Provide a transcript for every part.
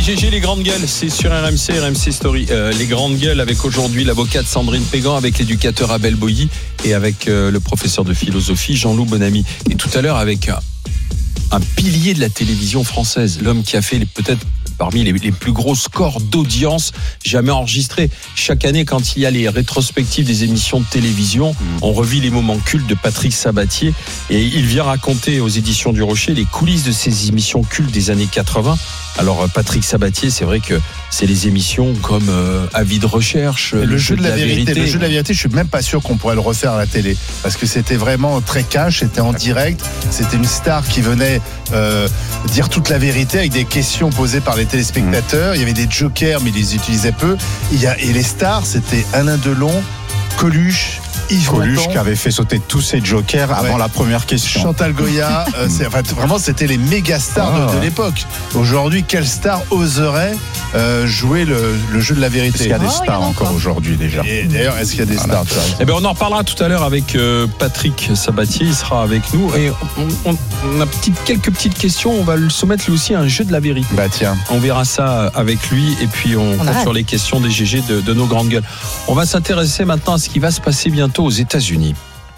GG, les grandes gueules, c'est sur RMC Story. Les grandes gueules avec aujourd'hui l'avocate Sandrine Pégan, avec l'éducateur Abel Boilly et avec le professeur de philosophie Jean-Loup Bonamy. Et tout à l'heure avec un pilier de la télévision française, l'homme qui a fait peut-être parmi les plus gros scores d'audience jamais enregistrés. Chaque année, quand il y a les rétrospectives des émissions de télévision, on revit les moments cultes de Patrick Sabatier et il vient raconter aux éditions du Rocher les coulisses de ces émissions cultes des années 80. Alors Patrick Sabatier, c'est vrai que c'est les émissions comme Avis de recherche, le jeu de la vérité. Le jeu de la vérité, je suis même pas sûr qu'on pourrait le refaire à la télé parce que c'était vraiment très cash, c'était en direct, c'était une star qui venait dire toute la vérité avec des questions posées par les téléspectateurs. Il y avait des jokers, mais ils les utilisaient peu. Et les stars, c'était Alain Delon, Coluche, Yves Montand, qui avait fait sauter tous ses jokers avant la première question. Chantal Goya, vraiment c'était les méga stars de l'époque. Aujourd'hui, quelle star oserait jouer le jeu de la vérité? Est-ce qu'il y a des stars encore aujourd'hui déjà? Et d'ailleurs, est-ce qu'il y a des stars? On en reparlera tout à l'heure avec Patrick Sabatier, il sera avec nous et on a quelques petites questions, on va le soumettre lui aussi à un jeu de la vérité. Tiens. On verra ça avec lui et puis on compte sur les questions des GG de nos grandes gueules. On va s'intéresser maintenant à ce qui va se passer bientôt aux États-Unis.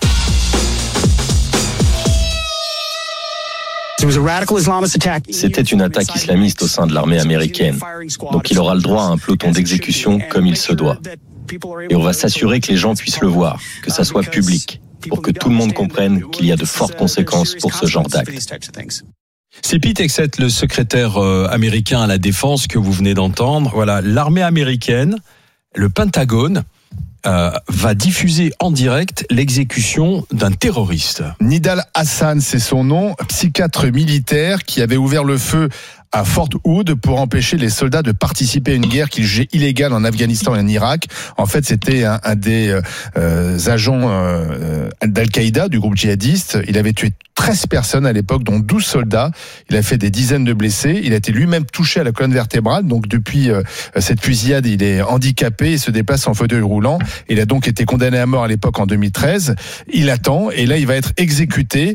C'était une attaque islamiste au sein de l'armée américaine. Donc il aura le droit à un peloton d'exécution comme il se doit. Et on va s'assurer que les gens puissent le voir, que ça soit public, pour que tout le monde comprenne qu'il y a de fortes conséquences pour ce genre d'actes. C'est Pete Hegseth, le secrétaire américain à la défense que vous venez d'entendre. Voilà, l'armée américaine, le Pentagone, va diffuser en direct l'exécution d'un terroriste. Nidal Hassan, c'est son nom, psychiatre militaire qui avait ouvert le feu à Fort Hood pour empêcher les soldats de participer à une guerre qu'il jugeait illégale en Afghanistan et en Irak. En fait, c'était un des agents d'Al-Qaïda, du groupe djihadiste. Il avait tué 13 personnes à l'époque, dont 12 soldats. Il a fait des dizaines de blessés. Il a été lui-même touché à la colonne vertébrale. Donc, depuis cette fusillade, il est handicapé et se déplace en fauteuil roulant. Il a donc été condamné à mort à l'époque en 2013. Il attend et là, il va être exécuté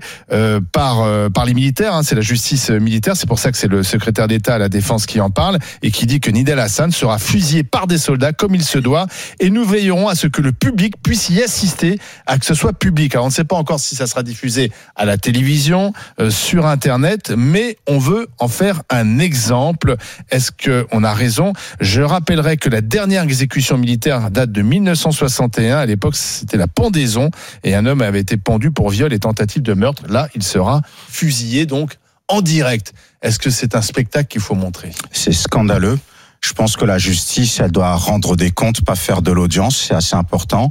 par les militaires. C'est la justice militaire. C'est pour ça que c'est le secrétaire d'État à la Défense qui en parle et qui dit que Nidal Hassan sera fusillé par des soldats comme il se doit et nous veillerons à ce que le public puisse y assister, à que ce soit public. Alors on ne sait pas encore si ça sera diffusé à la télévision, sur Internet, mais on veut en faire un exemple. Est-ce qu'on a raison? Je rappellerai que la dernière exécution militaire date de 1961. À l'époque, c'était la pendaison et un homme avait été pendu pour viol et tentative de meurtre. Là, il sera fusillé donc en direct. Est-ce que c'est un spectacle qu'il faut montrer? C'est scandaleux. Je pense que la justice, elle doit rendre des comptes, pas faire de l'audience. C'est assez important.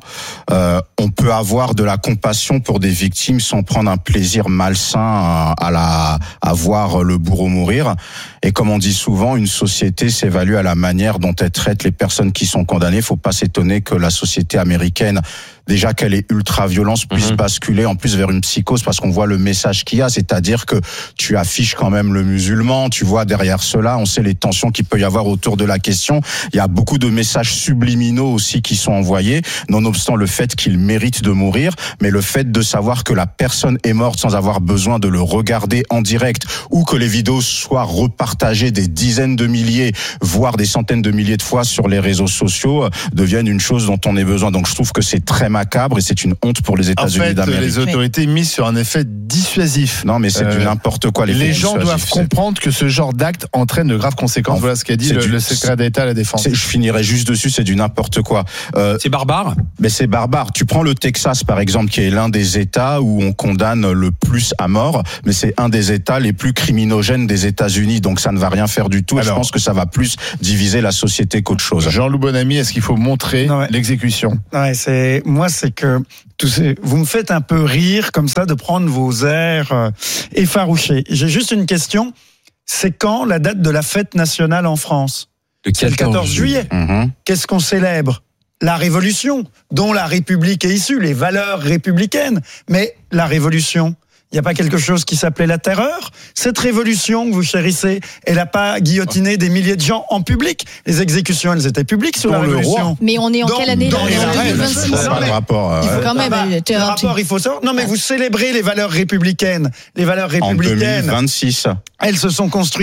On peut avoir de la compassion pour des victimes sans prendre un plaisir malsain à voir le bourreau mourir. Et comme on dit souvent, une société s'évalue à la manière dont elle traite les personnes qui sont condamnées. Faut pas s'étonner que la société américaine, déjà qu'elle est ultra-violence, puisse basculer en plus vers une psychose parce qu'on voit le message qu'il y a, c'est-à-dire que tu affiches quand même le musulman, tu vois derrière cela, on sait les tensions qu'il peut y avoir autour de la question. Il y a beaucoup de messages subliminaux aussi qui sont envoyés, nonobstant le fait qu'il mérite de mourir, mais le fait de savoir que la personne est morte sans avoir besoin de le regarder en direct ou que les vidéos soient repartagées des dizaines de milliers, voire des centaines de milliers de fois sur les réseaux sociaux, deviennent une chose dont on ait besoin. Donc je trouve que c'est très macabre et c'est une honte pour les États-Unis d'Amérique. Les autorités misent sur un effet dissuasif. Non, mais c'est du n'importe quoi. Les gens doivent comprendre que ce genre d'acte entraîne de graves conséquences. Voilà ce qu'a dit le secrétaire d'État à la Défense. Je finirai juste dessus, c'est du n'importe quoi. C'est barbare. Mais c'est barbare. Tu prends le Texas, par exemple, qui est l'un des États où on condamne le plus à mort, mais c'est un des États les plus criminogènes des États-Unis. Donc ça ne va rien faire du tout. Alors, je pense que ça va plus diviser la société qu'autre chose. Jean-Loup Bonamy, est-ce qu'il faut montrer l'exécution? C'est que vous me faites un peu rire comme ça de prendre vos airs effarouchés. J'ai juste une question. C'est quand la date de la fête nationale en France? Le 14 juillet. Qu'est-ce qu'on célèbre? La Révolution, dont la République est issue, les valeurs républicaines. Mais la Révolution, il n'y a pas quelque chose qui s'appelait la terreur? Cette révolution que vous chérissez, elle n'a pas guillotiné des milliers de gens en public. Les exécutions, elles étaient publiques sur la révolution. Mais on est en quelle année? Dans les arènes. 2026. Pas le rapport. Il faut quand même. Le rapport, il faut savoir. Non, mais vous célébrez les valeurs républicaines. Les valeurs républicaines. En 2026. Elles se sont construites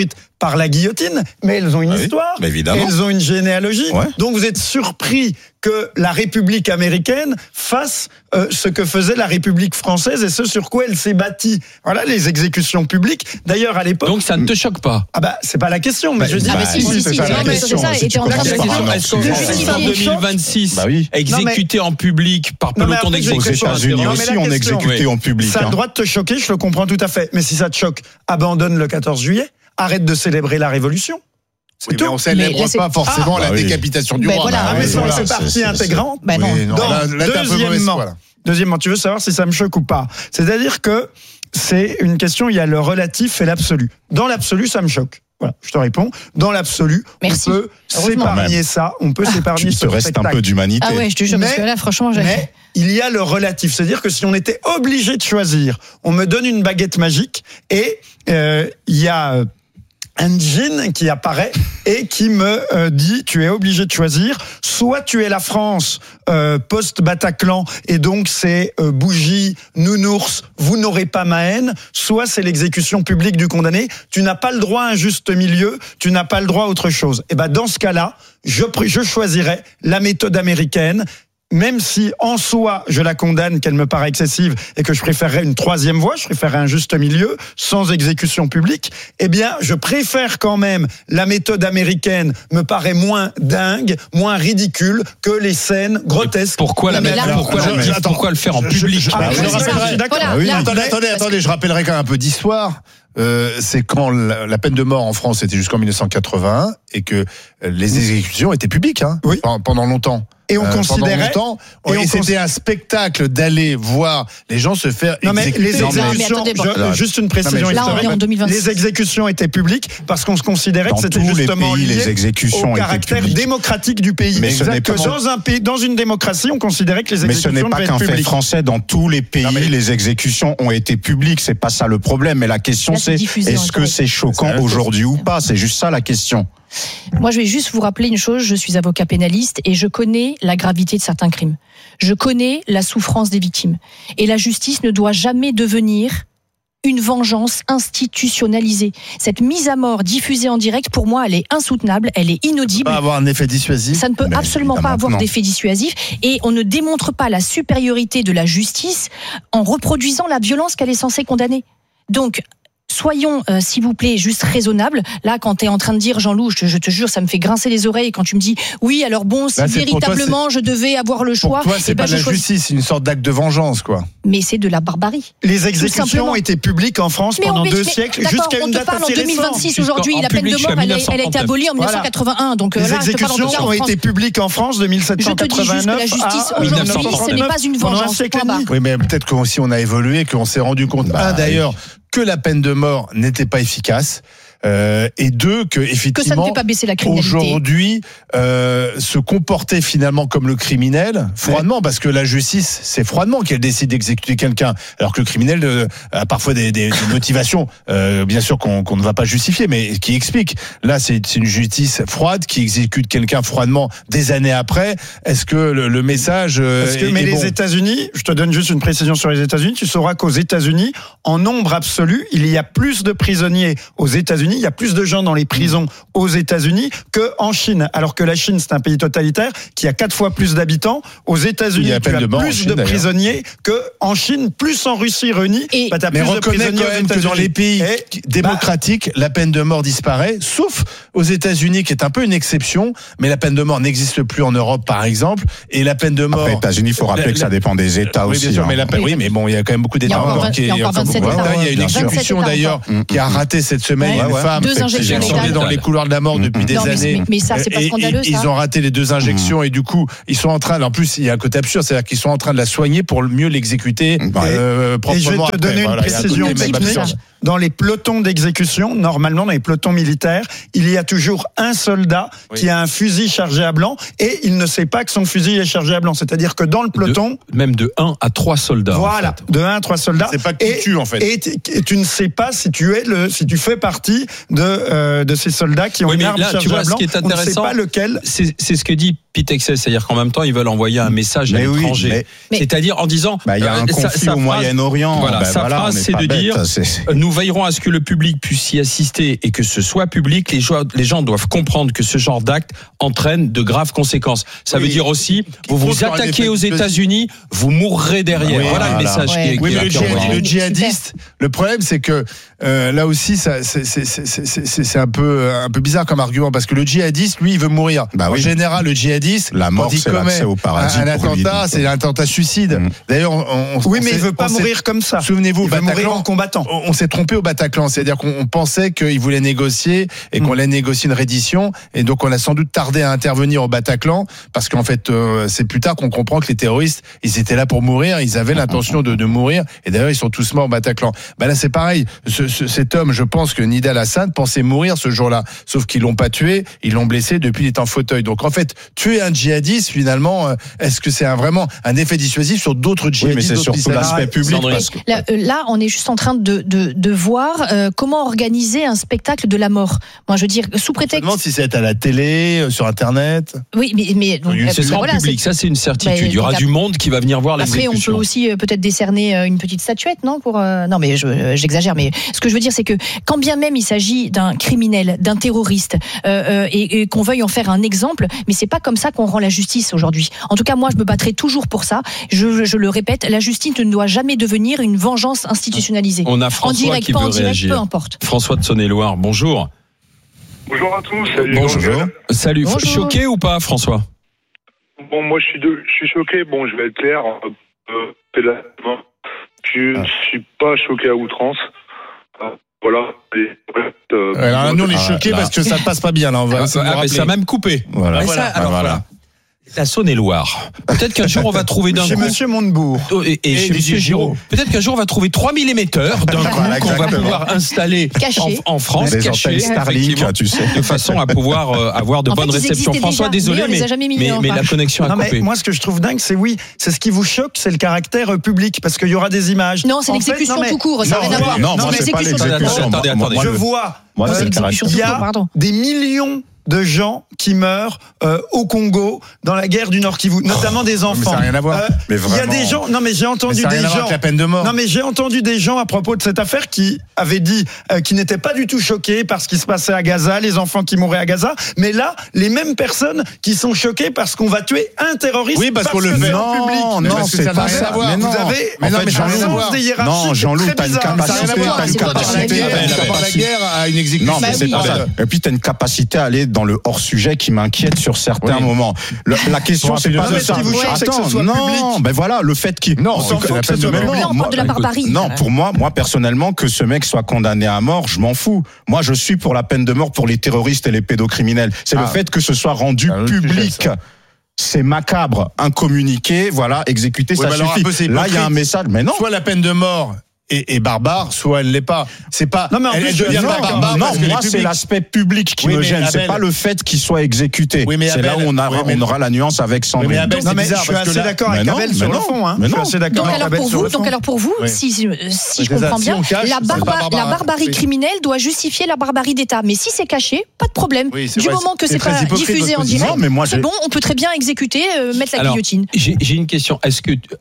par la guillotine, mais elles ont une histoire, évidemment. elles ont une généalogie. Ouais. Donc vous êtes surpris que la République américaine fasse ce que faisait la République française et ce sur quoi elle s'est bâtie. Voilà les exécutions publiques. D'ailleurs, à l'époque. Donc ça ne te choque pas? Ah bah c'est pas la question, mais je dis. Ah bah si, c'est ça la question. ça, Si était tu en train de commences par un Est-ce qu'en sujet, en 2026, exécuté en public par Non, mais peloton après, aux d'exécution États-Unis Non, mais aussi, la on question, exécutait en public. Ça a le droit de te choquer, je le comprends tout à fait. Mais si ça te choque, abandonne le 14 juillet, arrête de célébrer la Révolution. Oui, mais on célèbre Mais là, c'est- pas forcément la décapitation du Ben roi. voilà. Ah, mais voilà, c'est partie c'est- intégrante. Ben non. Oui, non, Donc, là, t'es un peu mauvaise deuxièmement, foi, là. Deuxièmement, tu veux savoir si ça me choque ou pas. C'est-à-dire que c'est une question, il y a le relatif et l'absolu. Dans l'absolu, ça me choque. Voilà, je te réponds. Dans l'absolu, Merci. on peut Heureusement. s'épargner ça, on peut s'épargner Il ce te reste un spectacle. peu d'humanité. Ah ouais, je te jure, parce Mais- que là, franchement, Mais il y a le relatif. C'est-à-dire que si on était obligé de choisir, on me donne une baguette magique et il y a un djinn qui apparaît et qui me dit tu es obligé de choisir, soit tu es la France post-Bataclan et donc c'est bougie, nounours, vous n'aurez pas ma haine, soit c'est l'exécution publique du condamné, tu n'as pas le droit à un juste milieu, tu n'as pas le droit à autre chose. Et ben dans ce cas-là, je choisirais la méthode américaine. Même si en soi je la condamne, qu'elle me paraît excessive et que je préférerais une troisième voie, je préférerais un juste milieu sans exécution publique, eh bien je préfère quand même la méthode américaine, me paraît moins dingue, moins ridicule que les scènes grotesques. Pourquoi Non, mais là, pourquoi le faire en public? je c'est ça. rappellerai, d'accord. Voilà, Ah oui, là, attendez, je rappellerai quand même un peu d'histoire. C'est quand la peine de mort en France était jusqu'en 1981 et que les exécutions étaient publiques Oui. pendant longtemps. Et on considérait, et c'était un spectacle d'aller voir les gens se faire non mais exécuter. les exécutions, attendez, bon. juste une précision Là, on est en historique, 2026. les exécutions étaient publiques parce qu'on se considérait Dans que c'était tous les justement pays, les lié exécutions au étaient caractère publiques. démocratique du pays. Mais ce n'est que pas- dans un pays, dans une démocratie, on considérait que les Mais ce exécutions n'est pas devaient qu'un être fait publiques. français. Dans tous les pays, les exécutions ont été publiques. C'est pas ça le problème. Mais la question, Là, c'est c'est diffusé en est-ce que direct. c'est choquant aujourd'hui ou pas? C'est juste ça la question. Moi, je vais juste vous rappeler une chose. Je suis avocat pénaliste et je connais la gravité de certains crimes. Je connais la souffrance des victimes. Et la justice ne doit jamais devenir une vengeance institutionnalisée. Cette mise à mort diffusée en direct, pour moi, elle est insoutenable, elle est inaudible. Pas avoir un effet dissuasif. Ça ne peut Mais absolument pas évidemment avoir que non. d'effet dissuasif et on ne démontre pas la supériorité de la justice en reproduisant la violence qu'elle est censée condamner. Donc, soyons, s'il vous plaît, juste raisonnables. Là, quand tu es en train de dire, Jean-Loup, je te jure, ça me fait grincer les oreilles quand tu me dis, oui, alors bon, si Là, c'est pour toi, véritablement je devais avoir le choix, Pour toi, c'est eh ben, pas de la je choisis- justice, c'est une sorte d'acte de vengeance, quoi. Mais c'est de la barbarie. Les exécutions simplement. ont été publiques en France Mais pendant on- 2 mais- siècles, d'accord, jusqu'à on une te date parle en assez récente. 2026 aujourd'hui. En La peine public, de mort, jusqu'à elle a été 1939. abolie en 1981. Donc Les là, je te parle en exécutions tout cas en ont France. été publiques en France de Je te dis juste que 1789 la justice à aujourd'hui, 1939. ce n'est pas une Pendant un vengeance. siècle et Point demi. barre. Oui, mais peut-être qu'aussi on a évolué, qu'on s'est rendu compte, d'ailleurs, que la peine de mort n'était pas efficace, et deux, que Que ça ne effectivement, fait pas baisser la criminalité. aujourd'hui, se comporter finalement comme le criminel, froidement, parce que la justice, c'est froidement qu'elle décide d'exécuter quelqu'un, alors que le criminel a parfois des motivations, bien sûr qu'on ne va pas justifier, mais qui explique. Là, c'est une justice froide qui exécute quelqu'un froidement des années après. Est-ce que le message Mais est les bon? États-Unis, je te donne juste une précision sur les États-Unis, tu sauras qu'aux États-Unis, en nombre absolu, il y a plus de prisonniers aux États-Unis, il y a plus de gens dans les prisons aux États-Unis qu'en Chine. Alors que la Chine, c'est un pays totalitaire qui a 4 fois plus d'habitants. Aux Il États-Unis, y a tu peine as de mort en plus Chine, de d'ailleurs. prisonniers qu'en Chine, plus en Russie réunie. Et- Bah, t'as Mais plus de reconnaît prisonniers quand aux même que dans États-Unis. les pays Et- démocratiques, la peine de mort disparaît, sauf aux États-Unis, qui est un peu une exception, mais la peine de mort n'existe plus en Europe, par exemple, et la peine de mort. Après, États-Unis, il faut rappeler que ça dépend des États Oui, aussi. bien sûr, hein. mais oui, mais bon, il y a quand même beaucoup Il y d'États a encore encore 20 il y a encore 27 beaucoup États. d'États. Il y a une Bien sûr. exécution 27 d'ailleurs États. qui a raté cette semaine Ouais, une ouais. femme Deux qui injections est létales. tombée dans les couloirs de la mort depuis des Non, années. mais ça, c'est pas Et scandaleux, ça. ils ont raté les 2 injections et du coup, ils sont en train. En plus, il y a un côté absurde, c'est-à-dire qu'ils sont en train de la soigner pour mieux l'exécuter Et je vais proprement te après. donner une Voilà, il y a un précision côté même technique. absurde. Dans les pelotons d'exécution, normalement dans les pelotons militaires, il y a toujours un soldat qui a un fusil chargé à blanc et il ne sait pas que son fusil est chargé à blanc. C'est-à-dire que dans le peloton, Même de 1 à 3 soldats. voilà, en fait. de 1 à 3 soldats. C'est pas que tu tues, en fait. Et tu ne sais pas si tu fais partie de ces soldats qui ont Oui, une mais arme là, tu chargée vois, à ce blanc. qui est On ne sait intéressant, pas lequel. C'est ce que dit Pitexel, c'est-à-dire qu'en même temps, ils veulent envoyer un message à l'étranger. C'est-à-dire en disant, il y a un conflit au Moyen-Orient. Voilà, sa phrase, c'est de dire, nous veillerons à ce que le public puisse y assister et que ce soit public. Les gens doivent comprendre que ce genre d'acte entraîne de graves conséquences. Ça veut dire aussi, vous vous attaquez aux États-Unis, vous mourrez derrière. Voilà le message qui est le djihadiste. Le problème, c'est que là aussi, c'est un peu bizarre comme argument parce que le djihadiste, lui, il veut mourir. En général, le djihadiste, la mort, quand il commet un attentat, c'est un attentat suicide. D'ailleurs, mais il veut pas mourir comme ça. Souvenez-vous, il veut mourir en combattant. On s'est trompé au Bataclan, c'est-à-dire qu'on pensait qu'il voulait négocier et qu'on allait négocier une reddition, et donc on a sans doute tardé à intervenir au Bataclan parce qu'en fait, c'est plus tard qu'on comprend que les terroristes, ils étaient là pour mourir, ils avaient l'intention de mourir, et d'ailleurs ils sont tous morts au Bataclan. Là, c'est pareil. Cet homme, je pense que Nida Hassan pensait mourir ce jour-là, sauf qu'ils l'ont pas tué, ils l'ont blessé, depuis il est en fauteuil. Donc en fait, tuer un djihadiste, finalement, est-ce que c'est vraiment un effet dissuasif sur d'autres djihadistes? Mais c'est surtout l'aspect public. Là, on est juste en train de voir comment organiser un spectacle de la mort. Moi, je veux dire, sous prétexte. Je me demande si c'est à la télé, sur Internet. Oui, mais donc, ce sera en public, ça c'est une certitude. Il y aura du monde qui va venir voir l'exécution. Après, on peut aussi peut-être décerner une petite statuette, non, pour non, mais j'exagère. Mais ce que je veux dire, c'est que quand bien même il s'agit d'un criminel, d'un terroriste, et qu'on veuille en faire un exemple, mais c'est pas comme ça qu'on rend la justice aujourd'hui. En tout cas, moi, je me battrai toujours pour ça. Je le répète, la justice ne doit jamais devenir une vengeance institutionnalisée. On a François en direct, qui pas veut en direct, réagir. peu importe. François de Saône-et-Loire, bonjour. Bonjour à tous. Salut. Bonjour. Salut. Bonjour. Choqué ou pas, François? Bon, moi, je suis choqué. Bon, je vais être clair. Je suis pas choqué à outrance. Voilà. Alors là, nous, on est choqués parce que ça ne passe pas bien. Là, on va ça a même coupé. Voilà. Voilà. La Saône-et-Loire. Peut-être qu'un jour on va trouver d'un chez coup. Monsieur Montebourg Et chez Monsieur Giraud. Peut-être qu'un jour on va trouver 3000 émetteurs d'un coup qu'on va pouvoir installer en France, des cachés, Starlink, tu sais, de façon à pouvoir avoir de bonnes réceptions. François, désolé, mais la connexion a coupé. Mais moi, ce que je trouve dingue, c'est ce qui vous choque, c'est le caractère public, parce qu'il y aura des images. Non, c'est l'exécution tout court. Ça n'a rien à voir. Non, moi, c'est pas l'exécution. Je vois. Il y a des millions de gens qui meurent au Congo dans la guerre du Nord Kivu, notamment des enfants. Mais ça n'a rien à voir. Il y a des gens. Non, mais j'ai entendu des gens. La peine de mort. Non, mais j'ai entendu des gens à propos de cette affaire qui avaient dit qu'ils n'étaient pas du tout choqués par ce qui se passait à Gaza, les enfants qui mouraient à Gaza. Mais là, les mêmes personnes qui sont choquées parce qu'on va tuer un terroriste. Oui, parce qu'on le fait. Non, c'est pas ça. Mais vous avez. Mais non, mais Jean-Loup, des hiérarchies. Non, Jean-Loup, t'as une capacité. La guerre à une exécution. Non, mais c'est pas ça. Et puis t'as une capacité à aller dans le hors-sujet qui m'inquiète sur certains moments. La question, c'est pas de ça. Non, ben voilà, le fait qu'il. Non, on parle de la barbarie. Non, pour moi personnellement, que ce mec soit condamné à mort, je m'en fous. Moi, je suis pour la peine de mort pour les terroristes et les pédocriminels. C'est le fait que ce soit rendu public. C'est macabre, un communiqué, voilà, exécuté, ça suffit. Là, il y a un message, mais non. Soit la peine de mort est barbare, soit elle l'est pas. C'est pas. Non, mais en plus, non, moi c'est l'aspect public qui me gêne. C'est pas le fait qu'il soit exécuté. C'est là où on aura la nuance avec Sandrine. Non, mais je suis assez d'accord avec Abel sur le fond. Je suis assez d'accord avec Abel sur le fond. Donc alors pour vous, si je comprends bien, la barbarie criminelle doit justifier la barbarie d'État. Mais si c'est caché, pas de problème. Du moment que c'est pas diffusé en direct, c'est bon, on peut très bien exécuter, mettre la guillotine. J'ai une question. Est-ce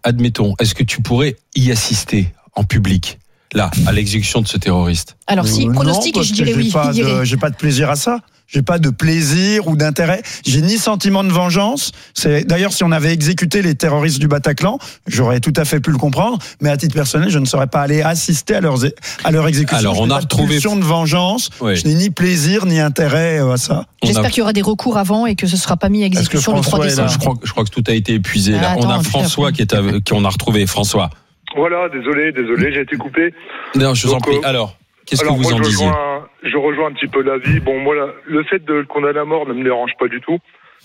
que tu pourrais y assister en public, là, à l'exécution de ce terroriste? Alors si, pronostic, je dirais oui. J'ai pas de plaisir à ça. J'ai pas de plaisir ou d'intérêt. J'ai ni sentiment de vengeance. D'ailleurs, si on avait exécuté les terroristes du Bataclan, j'aurais tout à fait pu le comprendre. Mais à titre personnel, je ne serais pas allé assister à leur exécution. Alors, on a retrouvé pulsion de vengeance. Oui. Je n'ai ni plaisir ni intérêt à ça. J'espère qu'il y aura des recours avant et que ce sera pas mis à exécution le 3 décembre. Je crois que tout a été épuisé. Là, on a François qu'on a retrouvé. François. Voilà, désolé, j'ai été coupé. Non, je vous en prie. Alors, qu'est-ce que vous en disiez? Je rejoins un petit peu l'avis. Bon, moi, le fait de le condamner à mort ne me dérange pas du tout.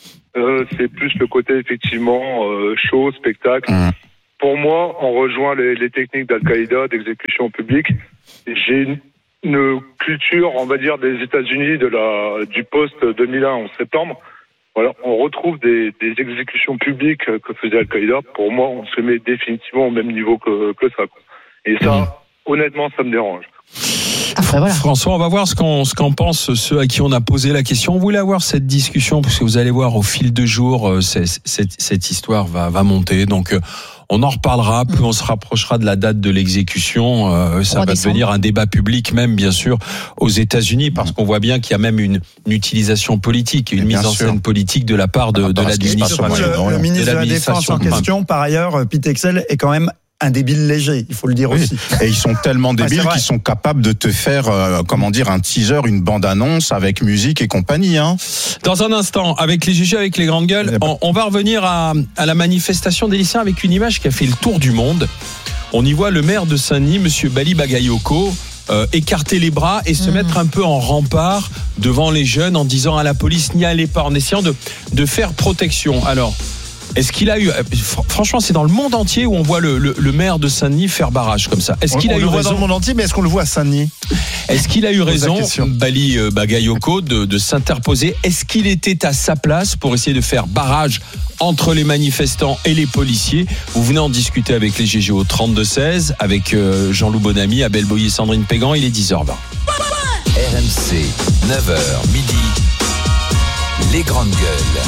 C'est plus le côté, effectivement, show, spectacle. Pour moi, on rejoint les techniques d'Al-Qaïda, d'exécution publique. J'ai une culture, on va dire, des États-Unis du post-2001 en septembre. Voilà, on retrouve des exécutions publiques que faisait Al-Qaïda. Pour moi, on se met définitivement au même niveau que ça. Et ça, honnêtement, ça me dérange. Voilà. François, on va voir ce qu'en pensent ceux à qui on a posé la question. On voulait avoir cette discussion parce que vous allez voir au fil de jours, cette histoire va monter. Donc, on en reparlera. Plus on se rapprochera de la date de l'exécution, ça va devenir un débat public, même bien sûr aux États-Unis, parce qu'on voit bien qu'il y a même une utilisation politique, une mise en scène politique de la part de l'administration. Le ministre de la Défense en question, par ailleurs, Pete Hegseth, est quand même un débile léger, il faut le dire aussi. Et ils sont tellement débiles qu'ils sont capables de te faire, un teaser, une bande-annonce avec musique et compagnie. Hein. Dans un instant, avec les GG, avec les grandes gueules, on va revenir à la manifestation des lycéens avec une image qui a fait le tour du monde. On y voit le maire de Saint-Denis, monsieur Bali Bagayoko, écarter les bras et se mettre un peu en rempart devant les jeunes en disant à la police n'y allez pas, en essayant de faire protection. Alors, est-ce qu'il a eu, franchement, c'est dans le monde entier où on voit le maire de Saint-Denis faire barrage comme ça. Est-ce qu'il a eu raison dans le monde entier, mais est-ce qu'on le voit à Saint-Denis? Est-ce qu'il a eu raison, Bali Bagayoko, de s'interposer? Est-ce qu'il était à sa place pour essayer de faire barrage entre les manifestants et les policiers? Vous venez en discuter avec les GGO 32-16, avec Jean-Loup Bonamy, Abel Boyer, Sandrine Pégan. Il est 10h20. RMC, 9h, midi, les grandes gueules.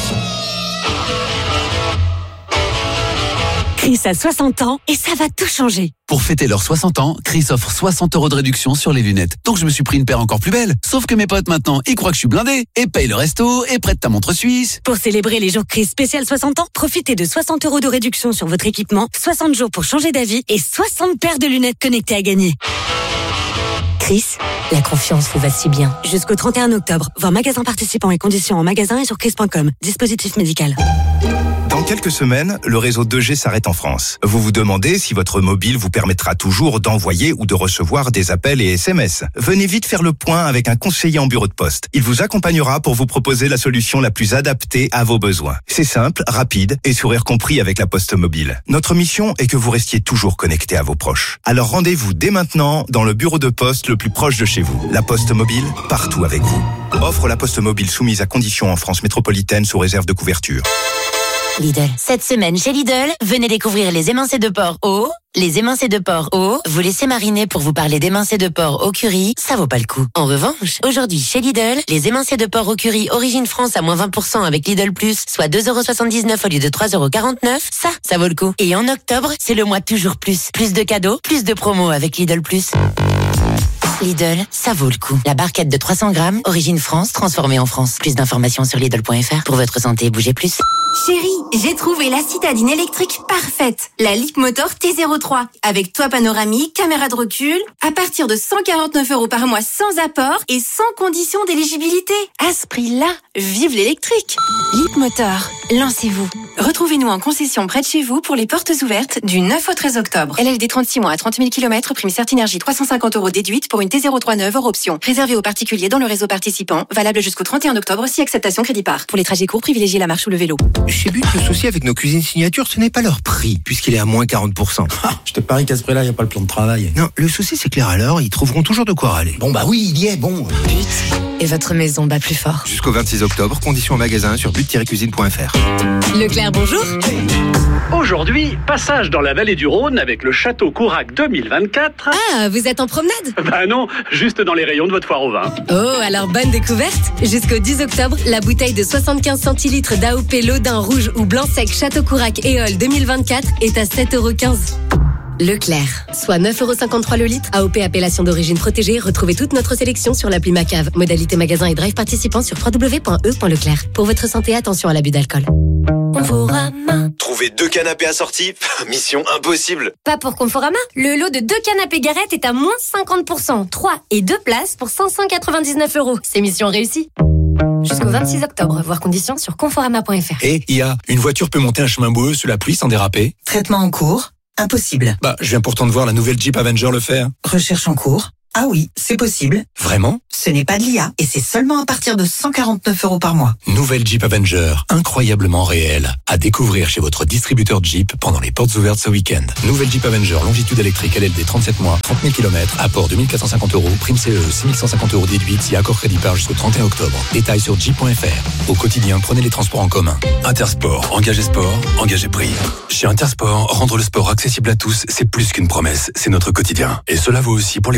Chris a 60 ans et ça va tout changer. Pour fêter leurs 60 ans, Chris offre 60 € de réduction sur les lunettes. Donc je me suis pris une paire encore plus belle. Sauf que mes potes maintenant, ils croient que je suis blindé et payent le resto et prêtent ta montre suisse. Pour célébrer les jours Chris spécial 60 ans, profitez de 60 € de réduction sur votre équipement, 60 jours pour changer d'avis et 60 paires de lunettes connectées à gagner. Chris, la confiance vous va si bien. Jusqu'au 31 octobre, voir magasin participant et conditions en magasin et sur chris.com. Dispositif médical. Dans quelques semaines, le réseau 2G s'arrête en France. Vous vous demandez si votre mobile vous permettra toujours d'envoyer ou de recevoir des appels et SMS. Venez vite faire le point avec un conseiller en bureau de poste. Il vous accompagnera pour vous proposer la solution la plus adaptée à vos besoins. C'est simple, rapide et sourire compris avec la Poste Mobile. Notre mission est que vous restiez toujours connecté à vos proches. Alors rendez-vous dès maintenant dans le bureau de poste le plus proche de chez vous. La Poste Mobile, partout avec vous. Offre la Poste Mobile soumise à conditions en France métropolitaine sous réserve de couverture. Lidl. Cette semaine chez Lidl, venez découvrir les émincés de porc au. Les émincés de porc au, vous laissez mariner pour vous parler d'émincés de porc au curry, ça vaut pas le coup. En revanche, aujourd'hui chez Lidl, les émincés de porc au curry Origine France à moins 20% avec Lidl Plus, soit 2,79 € au lieu de 3,49 €, ça vaut le coup. Et en octobre, c'est le mois toujours plus. Plus de cadeaux, plus de promos avec Lidl Plus. Lidl, ça vaut le coup. La barquette de 300 grammes, Origine France, transformée en France. Plus d'informations sur Lidl.fr. Pour votre santé, bougez plus. Chérie, j'ai trouvé la citadine électrique parfaite. La Leapmotor T03. Avec toit panoramique, caméra de recul. À partir de 149 € par mois sans apport et sans condition d'éligibilité. À ce prix-là, vive l'électrique. Leapmotor, lancez-vous. Retrouvez-nous en concession près de chez vous pour les portes ouvertes du 9 au 13 octobre. LLD 36 mois à 30 000 km, prime Certinergie 350 € déduite pour une T03 neuve hors option. Réservé aux particuliers dans le réseau participant. Valable jusqu'au 31 octobre si acceptation crédit par. Pour les trajets courts, privilégiez la marche ou le vélo. Chez But, le souci avec nos cuisines signatures, ce n'est pas leur prix, puisqu'il est à moins 40%. Je te parie qu'à ce prix-là, il n'y a pas le plan de travail. Non, le souci, c'est que les râleurs, ils trouveront toujours de quoi râler. Bon, bah oui, il y est, bon. But, et votre maison bat plus fort. Jusqu'au 26 octobre, conditions en magasin sur but-cuisine.fr. Leclerc, bonjour. Aujourd'hui, passage dans la vallée du Rhône avec le Château Courac 2024. Ah, vous êtes en promenade? Bah non, juste dans les rayons de votre foire au vin. Oh, alors bonne découverte. Jusqu'au 10 octobre, la bouteille de 75 centilitres d'AOP Lodin rouge ou blanc sec Château Courac Éole 2024 est à 7,15 €. Leclerc, soit 9,53 € le litre. AOP appellation d'origine protégée. Retrouvez toute notre sélection sur l'appli Macave. Modalité magasin et drive participants sur www.e.leclerc. Pour votre santé, attention à l'abus d'alcool. Conforama. Trouver 2 canapés assortis, mission impossible. Pas pour Conforama. Le lot de 2 canapés Garrett est à moins 50%. 3 et 2 places pour 599 €. C'est mission réussie. Jusqu'au 26 octobre, voir conditions sur conforama.fr. Et IA, une voiture peut monter un chemin boueux sous la pluie sans déraper? Traitement en cours. Impossible. Bah, je viens pourtant de voir la nouvelle Jeep Avenger le faire. Recherche en cours. Ah oui, c'est possible. Vraiment? Ce n'est pas de l'IA et c'est seulement à partir de 149 € par mois. Nouvelle Jeep Avenger, incroyablement réelle. À découvrir chez votre distributeur Jeep pendant les portes ouvertes ce week-end. Nouvelle Jeep Avenger, longitude électrique LLD 37 mois, 30 000 km, apport 2450 €, prime CE 6150 € déduite si accord crédit par jusqu'au 31 octobre. Détails sur jeep.fr. Au quotidien, prenez les transports en commun. Intersport, engagez sport, engagez prix. Chez Intersport, rendre le sport accessible à tous, c'est plus qu'une promesse, c'est notre quotidien. Et cela vaut aussi pour les grandes marques.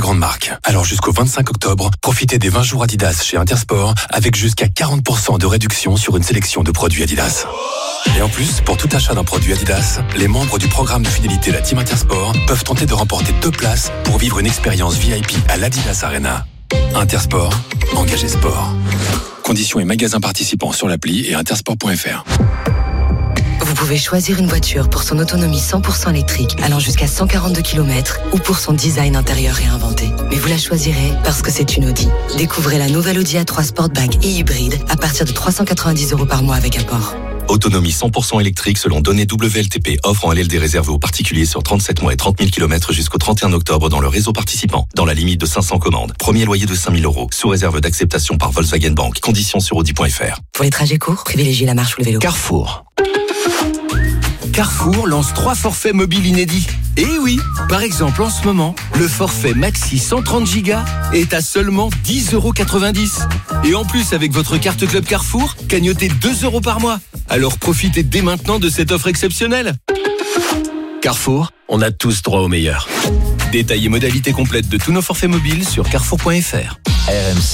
électrique. Alors jusqu'au 25 octobre, profitez des 20 jours Adidas chez Intersport avec jusqu'à 40% de réduction sur une sélection de produits Adidas. Et en plus, pour tout achat d'un produit Adidas, les membres du programme de fidélité La Team Intersport peuvent tenter de remporter 2 places pour vivre une expérience VIP à l'Adidas Arena. Intersport, engagé sport. Conditions et magasins participants sur l'appli et intersport.fr. Vous pouvez choisir une voiture pour son autonomie 100% électrique allant jusqu'à 142 km ou pour son design intérieur réinventé. Mais vous la choisirez parce que c'est une Audi. Découvrez la nouvelle Audi A3 Sportback et hybride à partir de 390 € par mois avec apport. Autonomie 100% électrique selon données WLTP. Offre en LLD réservé aux particuliers sur 37 mois et 30 000 km jusqu'au 31 octobre dans le réseau participant. Dans la limite de 500 commandes. Premier loyer de 5 000 €. Sous réserve d'acceptation par Volkswagen Bank. Conditions sur Audi.fr. Pour les trajets courts, privilégiez la marche ou le vélo. Carrefour. Carrefour lance 3 forfaits mobiles inédits. Et oui, par exemple en ce moment, le forfait Maxi 130 Go est à seulement 10,90 €. Et en plus, avec votre carte Club Carrefour, cagnotez 2 € par mois. Alors profitez dès maintenant de cette offre exceptionnelle. Carrefour, on a tous droit au meilleur. Détails et modalités complètes de tous nos forfaits mobiles sur carrefour.fr. RMC.